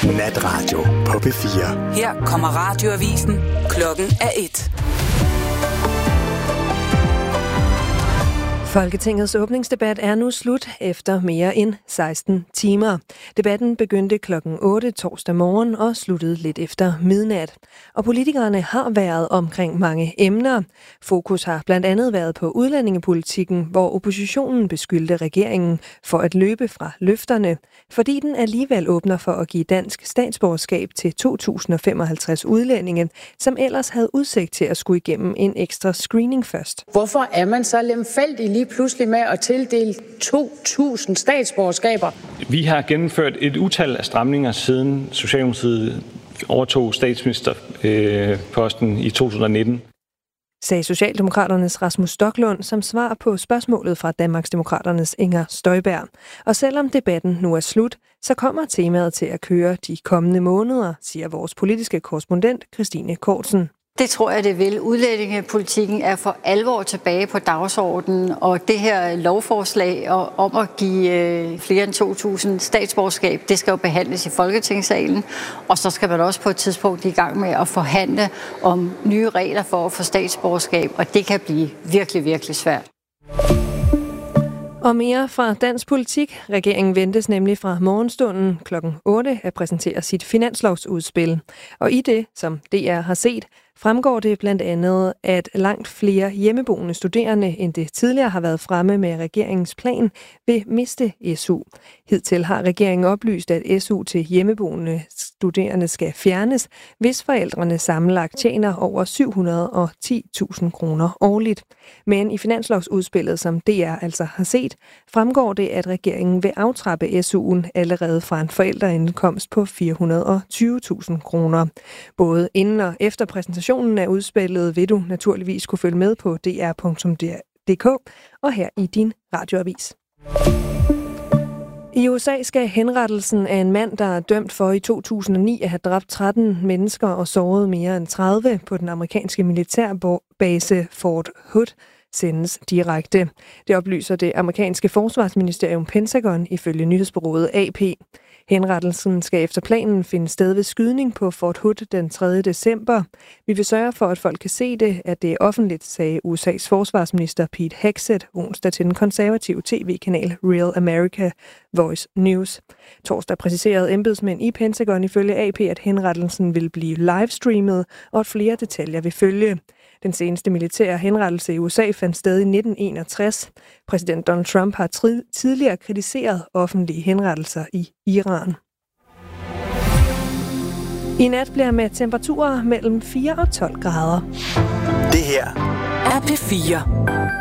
Natradio på P4. Her kommer radioavisen. Klokken er 1. Folketingets åbningsdebat er nu slut efter mere end 16 timer. Debatten begyndte klokken 8 torsdag morgen og sluttede lidt efter midnat. Og politikerne har været omkring mange emner. Fokus har blandt andet været på udlændingepolitikken, hvor oppositionen beskyldte regeringen for at løbe fra løfterne, fordi den alligevel åbner for at give dansk statsborgerskab til 2055 udlændinge, som ellers havde udsigt til at skulle igennem en ekstra screening først. Hvorfor er man så lemfældig lige pludselig med at tildele 2.000 statsborgerskaber? Vi har gennemført et utal af stramninger siden Socialdemokratiet overtog statsministerposten i 2019. Sagde Socialdemokraternes Rasmus Stoklund som svar på spørgsmålet fra Danmarksdemokraternes Inger Støjberg. Og selvom debatten nu er slut, så kommer temaet til at køre de kommende måneder, siger vores politiske korrespondent Christine Kortsen. Det tror jeg, det vil. Udlændingepolitikken er for alvor tilbage på dagsordenen, og det her lovforslag om at give flere end 2.000 statsborgerskab, det skal jo behandles i Folketingssalen, og så skal man også på et tidspunkt i gang med at forhandle om nye regler for at få statsborgerskab, og det kan blive virkelig, virkelig svært. Og mere fra dansk politik. Regeringen ventes nemlig fra morgenstunden kl. 8 at præsentere sit finanslovsudspil. Og i det, som DR har set, fremgår det blandt andet, at langt flere hjemmeboende studerende, end det tidligere har været fremme med regeringens plan, vil miste SU. Hidtil har regeringen oplyst, at SU til hjemmeboende studerende skal fjernes, hvis forældrene sammenlagt tjener over 710.000 kroner årligt. Men i finanslovsudspillet, som DR altså har set, fremgår det, at regeringen vil aftrappe SU'en allerede fra en forældreindkomst på 420.000 kroner. Både inden og efter præsentationen af udspillet vil du naturligvis kunne følge med på dr.dk og her i din radioavis. I USA skal henrettelsen af en mand, der er dømt for i 2009 at have dræbt 13 mennesker og såret mere end 30 på den amerikanske militærbase Fort Hood, sendes direkte. Det oplyser det amerikanske forsvarsministerium Pentagon ifølge nyhedsbureauet AP. Henrettelsen skal efter planen finde sted ved skydning på Fort Hood den 3. december. Vi vil sørge for, at folk kan se det, at det er offentligt, sagde USA's forsvarsminister Pete Hegseth onsdag til den konservative tv-kanal Real America Voice News. Torsdag præciserede embedsmænd i Pentagon ifølge AP, at henrettelsen vil blive livestreamet, og at flere detaljer vil følge. Den seneste militære henrettelse i USA fandt sted i 1961. Præsident Donald Trump har tidligere kritiseret offentlige henrettelser i Iran. I nat bliver med temperaturer mellem 4 og 12 grader. Det her er P4.